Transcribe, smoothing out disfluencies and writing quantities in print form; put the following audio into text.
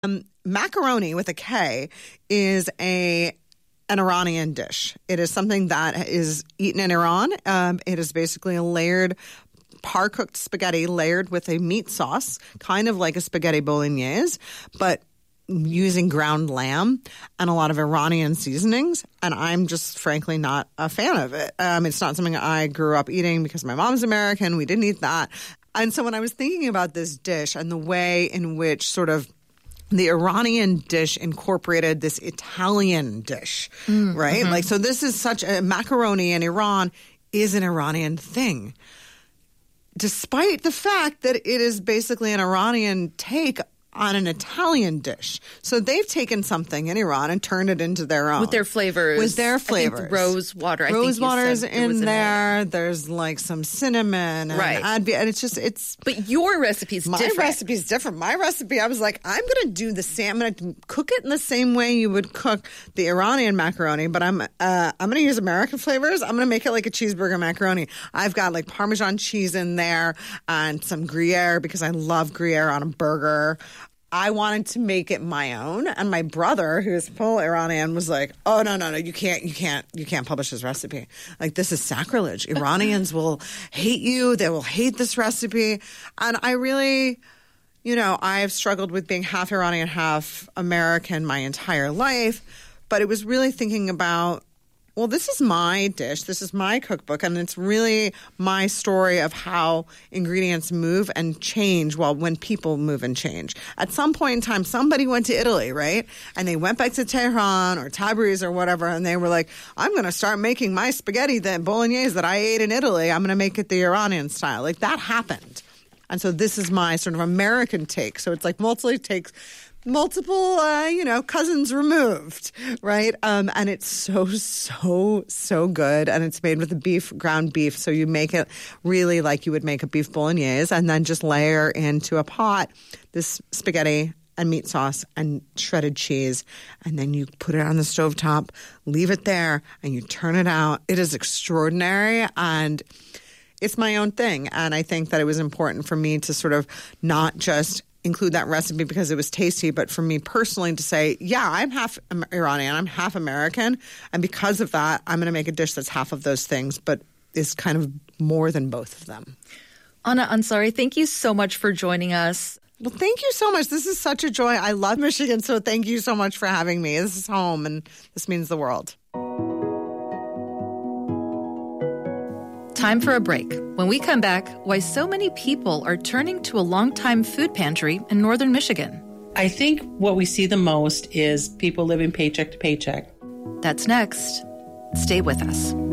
Macaroni with a K is an Iranian dish. It is something that is eaten in Iran. It is basically a layered, par-cooked spaghetti layered with a meat sauce, kind of like a spaghetti bolognese, but using ground lamb and a lot of Iranian seasonings. And I'm just frankly not a fan of it. It's not something I grew up eating because my mom's American. We didn't eat that. And so when I was thinking about this dish and the way in which sort of the Iranian dish incorporated this Italian dish, right? Like, so this is such a macaroni in Iran is an Iranian thing, despite the fact that it is basically an Iranian take on an Italian dish. So they've taken something in Iran and turned it into their own. With their flavors. With their flavors. I think rose water. Rose water's in there. There's like some cinnamon. And right. And it's... But your recipe's different. My recipe's different. My recipe, I was like, I'm going to do the same. I'm going to cook it in the same way you would cook the Iranian macaroni, but I'm going to use American flavors. I'm going to make it like a cheeseburger macaroni. I've got like Parmesan cheese in there and some Gruyere because I love Gruyere on a burger. I wanted to make it my own, and my brother, who is full Iranian, was like, "Oh no, you can't publish this recipe. Like, this is sacrilege. Iranians will hate you. They will hate this recipe." And I really, I've struggled with being half Iranian, half American my entire life, but it was really thinking about, well, this is my dish, this is my cookbook, and it's really my story of how ingredients move and change when people move and change. At some point in time, somebody went to Italy, right? And they went back to Tehran or Tabriz or whatever, and they were like, I'm going to start making my spaghetti, that bolognese that I ate in Italy, I'm going to make it the Iranian style. Like, that happened. And so this is my sort of American take. So it's like multiple cousins removed, right? And it's so good. And it's made with the ground beef. So you make it really like you would make a beef bolognese, and then just layer into a pot this spaghetti and meat sauce and shredded cheese. And then you put it on the stovetop, leave it there, and you turn it out. It is extraordinary. And it's my own thing. And I think that it was important for me to sort of not just include that recipe because it was tasty, but for me personally to say, yeah, I'm half Iranian, I'm half American, and because of that, I'm going to make a dish that's half of those things, but is kind of more than both of them. Ana Ansari, thank you so much for joining us. Well, thank you so much. This is such a joy. I love Michigan, so thank you so much for having me. This is home, and this means the world. Time for a break. When we come back, why so many people are turning to a longtime food pantry in northern Michigan. I think what we see the most is people living paycheck to paycheck. That's next. Stay with us.